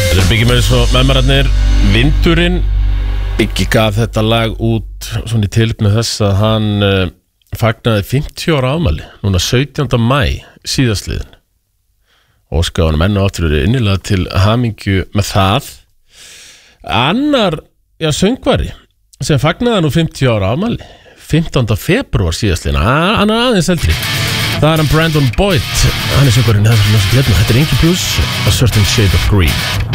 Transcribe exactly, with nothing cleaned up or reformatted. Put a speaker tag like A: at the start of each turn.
A: Þetta er Biggi með svo meðmararnir Vindurinn. Biggi gaf þetta lag út svona í tilefni með þess að hann uh, fagnaði fimmtíu ára afmæli núna sautjánda maí síðastliðin. Óska honum enn og aftur verið innilega til hamingju með það. Annar, já, söngvari sem fagnaði nú fimmtíu ára afmæli fimmtánda febrúar síðastliðin. Hann er aðeins eldri. Það er hann Brandon Boyd. Hann er söngvarinn. Þetta er Inky Blues, A Certain Shade of Green.